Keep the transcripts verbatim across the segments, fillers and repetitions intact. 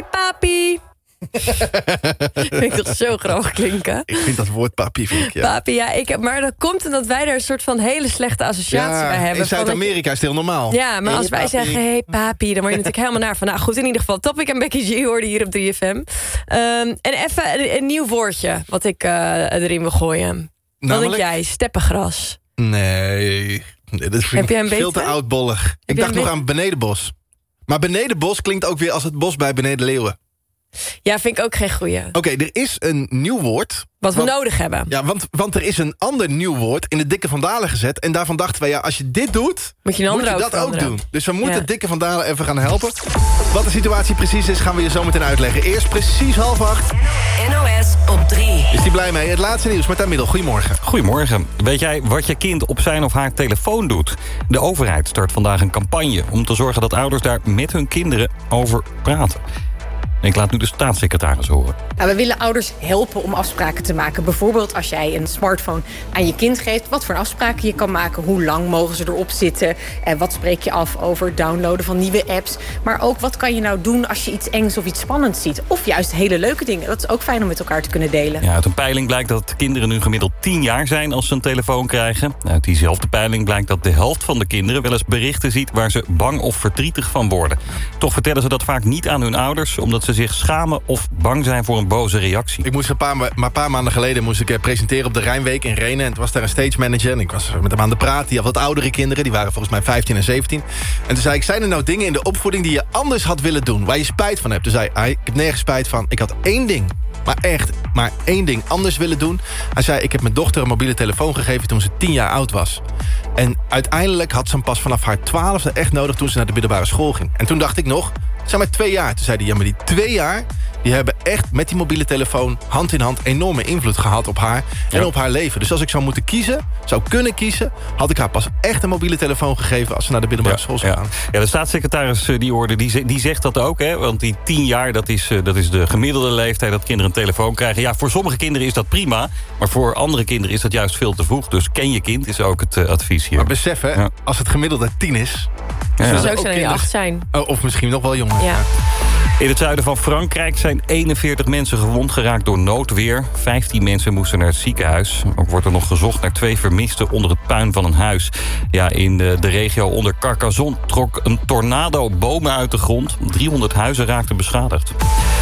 Hey papi. Vind ik toch zo grappig klinken. Ik vind dat woord papi, vind ik, ja. Papi, ja, ik, maar dat komt omdat wij daar een soort van hele slechte associatie ja, bij hebben. in Zuid-Amerika is het heel normaal. Ja, maar hey, als wij papi. zeggen, hey papi, dan word je natuurlijk helemaal naar van. Nou goed, in ieder geval, Topic en Becky G hoorden hier op drie F M. Um, en even een, een nieuw woordje wat ik uh, erin wil gooien. Namelijk? Wat denk jij? Steppengras. Nee, nee dat vind ik veel te oudbollig. Ik dacht nog aan benedenbos. Maar benedenbos klinkt ook weer als het bos bij Beneden Leeuwen. Ja, vind ik ook geen goeie. Oké, okay, er is een nieuw woord. Wat we want, nodig hebben. Ja, want, want er is een ander nieuw woord in de Dikke Van Dalen gezet. En daarvan dachten wij, ja, als je dit doet, moet je, een moet je dat veranderen. ook doen. Dus we moeten ja. Dikke Van Dalen even gaan helpen. Wat de situatie precies is, gaan we je zo meteen uitleggen. Eerst precies half acht. N O S op drie. Is die blij mee? Het laatste nieuws met Middel. Goedemorgen. Goedemorgen. Weet jij wat je kind op zijn of haar telefoon doet? De overheid start vandaag een campagne om te zorgen dat ouders daar met hun kinderen over praten. Ik laat nu de staatssecretaris horen. Nou, we willen ouders helpen om afspraken te maken. Bijvoorbeeld als jij een smartphone aan je kind geeft, wat voor afspraken je kan maken, hoe lang mogen ze erop zitten, en wat spreek je af over het downloaden van nieuwe apps. Maar ook wat kan je nou doen als je iets engs of iets spannends ziet. Of juist hele leuke dingen. Dat is ook fijn om met elkaar te kunnen delen. Ja, uit een peiling blijkt dat kinderen nu gemiddeld tien jaar zijn als ze een telefoon krijgen. Uit diezelfde peiling blijkt dat de helft van de kinderen wel eens berichten ziet waar ze bang of verdrietig van worden. Toch vertellen ze dat vaak niet aan hun ouders, omdat ze zich schamen of bang zijn voor een boze reactie. Ik moest een paar, maar een paar maanden geleden moest ik presenteren op de Rijnweek in Renen. En toen was daar een stage manager en ik was met hem aan de praat. Die had wat oudere kinderen, die waren volgens mij vijftien en zeventien. En toen zei ik, zijn er nou dingen in de opvoeding die je anders had willen doen, waar je spijt van hebt? Toen zei hij, ik heb nergens spijt van. Ik had één ding, maar echt, maar één ding anders willen doen. Hij zei, ik heb mijn dochter een mobiele telefoon gegeven toen ze tien jaar oud was. En uiteindelijk had ze hem pas vanaf haar twaalfde echt nodig toen ze naar de middelbare school ging. En toen dacht ik nog, zijn maar twee jaar. Toen zei hij, ja, maar die twee jaar, die hebben echt met die mobiele telefoon hand in hand enorme invloed gehad op haar en ja. op haar leven. Dus als ik zou moeten kiezen, zou kunnen kiezen, had ik haar pas echt een mobiele telefoon gegeven als ze naar de middelbare ja, school zou ja. gaan. Ja, de staatssecretaris die hoorde, die, die zegt dat ook, hè? Want die tien jaar, dat is, dat is de gemiddelde leeftijd dat kinderen een telefoon krijgen. Ja, voor sommige kinderen is dat prima, maar voor andere kinderen is dat juist veel te vroeg. Dus ken je kind, is ook het uh, advies hier. Maar besef, hè, ja. als het gemiddelde tien is, ja. dus ja. zou ook zijn die acht zijn. Oh, of misschien nog wel jonger. Ja. In het zuiden van Frankrijk zijn eenenveertig mensen gewond geraakt door noodweer. vijftien mensen moesten naar het ziekenhuis. Ook wordt er nog gezocht naar twee vermisten onder het puin van een huis. Ja, in de, de regio onder Carcassonne trok een tornado bomen uit de grond. driehonderd huizen raakten beschadigd.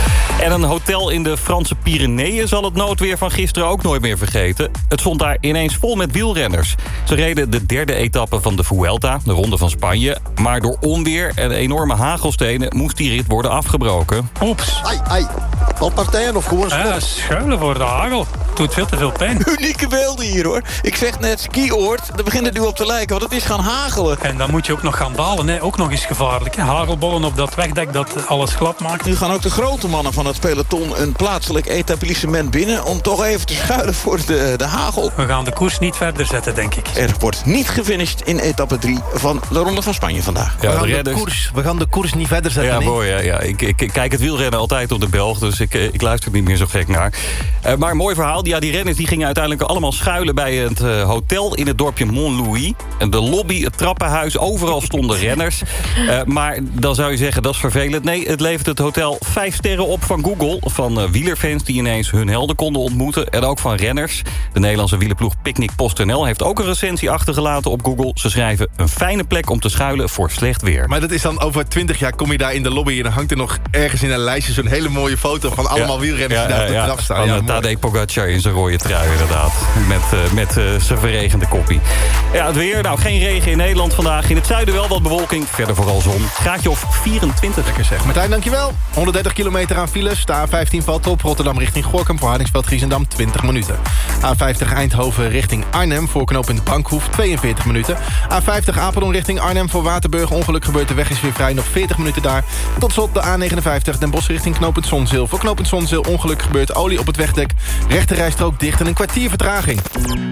En een hotel in de Franse Pyreneeën zal het noodweer van gisteren ook nooit meer vergeten. Het stond daar ineens vol met wielrenners. Ze reden de derde etappe van de Vuelta, de Ronde van Spanje. Maar door onweer en enorme hagelstenen moest die rit worden afgebroken. Oeps. Ai, ai. Valpartijen of gewoon sport? Ja, schuilen voor de hagel. Doet veel te veel pijn. Unieke beelden hier, hoor. Ik zeg net skioord, daar begint het nu op te lijken, want het is gaan hagelen. En dan moet je ook nog gaan dalen, hè. Ook nog eens gevaarlijk. Hè. Hagelbollen op dat wegdek dat alles glad maakt. Nu gaan ook de grote mannen van het peloton een plaatselijk etablissement binnen om toch even te schuilen voor de, de hagel. We gaan de koers niet verder zetten, denk ik. Er wordt niet gefinished in etappe drie van de Ronde van Spanje vandaag. Ja, we, gaan redders... de koers, we gaan de koers niet verder zetten. Ja, nee? mooi. Ja, ja. Ik, ik, ik kijk het wielrennen altijd op de Belg, dus ik, ik luister niet meer zo gek naar. Uh, maar een mooi verhaal. Ja, die renners die gingen uiteindelijk allemaal schuilen bij het uh, hotel in het dorpje Montlouis. De lobby, het trappenhuis, overal stonden renners. Uh, maar dan zou je zeggen, dat is vervelend. Nee, het levert het hotel vijf sterren op van Google. Van uh, wielerfans die ineens hun helden konden ontmoeten. En ook van renners. De Nederlandse wielerploeg Picnic PostNL heeft ook een recensie achtergelaten op Google. Ze schrijven een fijne plek om te schuilen voor slecht weer. Maar dat is dan over twintig jaar kom je daar in de lobby en dan hangt er nog ergens in een lijstje zo'n hele mooie foto van allemaal ja, wielrenners ja, die daar op de ja, trap staan. Van Ja, Tadej Pogacar in zijn rode trui inderdaad. Met, uh, met uh, zijn verregende koppie. Ja, het weer. Nou, geen regen in Nederland vandaag. In het zuiden wel wat bewolking. Verder vooral zon. Graadje of vierentwintig. Lekker zeg. Martijn, dankjewel. honderddertig kilometer aan files. De A vijftien valt op. Rotterdam richting Gorinchem. Voor Hardingsveld Giesendam twintig minuten. A vijftig Eindhoven richting Arnhem. Voor knooppunt Bankhoef tweeënveertig minuten. A vijftig Apeldoorn richting Arnhem. Voor Waterburg. Ongeluk gebeurt. De weg is weer vrij. Nog veertig minuten daar. Tot slot de A negenenvijftig Den Bosch richting knooppunt Zonzeel. Voor knooppunt Zonzeel ongeluk gebeurt. Olie op het wegdek. Rechte rijstrook dicht en een kwartier vertraging.